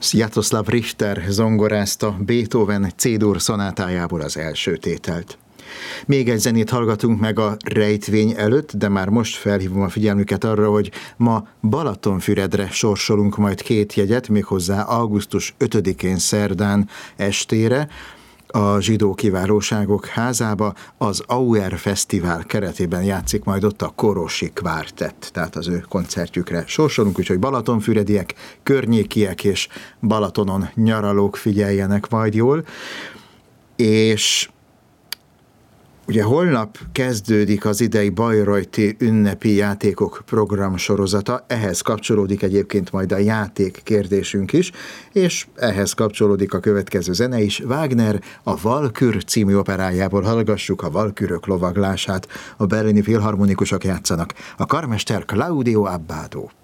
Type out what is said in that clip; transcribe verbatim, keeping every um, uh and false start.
Sviatoslav Richter zongorázta Beethoven C-dur szonátájából az első tételt. Még egy zenét hallgatunk meg a rejtvény előtt, de már most felhívom a figyelmüket arra, hogy ma Balatonfüredre sorsolunk majd két jegyet, méghozzá augusztus ötödikén szerdán estére, a Zsidó Kiválóságok házába, az Auer Fesztivál keretében játszik majd ott a Korosi Kvártett, tehát az ő koncertjükre sorsolunk, úgyhogy balatonfürediek, környékiek és Balatonon nyaralók figyeljenek majd jól. És ugye holnap kezdődik az idei Bayreuthi ünnepi játékok programsorozata, ehhez kapcsolódik egyébként majd a játék kérdésünk is, és ehhez kapcsolódik a következő zene is. Wagner a Walkür című operájából hallgassuk a Walkürök lovaglását, a berlini filharmonikusok játszanak, a karmester Claudio Abbado.